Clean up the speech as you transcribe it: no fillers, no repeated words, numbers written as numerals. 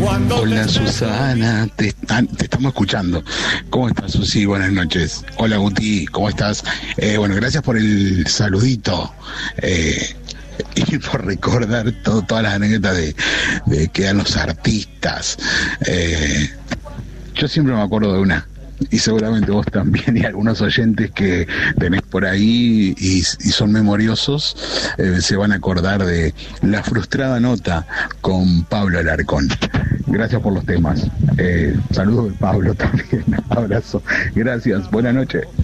Hola Susana, te estamos escuchando. ¿Cómo estás, Susi? Buenas noches. Hola Guti, ¿cómo estás? Bueno, gracias por el saludito y por recordar todas las anécdotas de que eran los artistas. Yo siempre me acuerdo de una, y seguramente vos también, y algunos oyentes que tenés por ahí y son memoriosos, se van a acordar de La Frustrada Nota con Pablo Alarcón. Gracias por los temas. Saludos de Pablo también. Abrazo. Gracias. Buenas noches.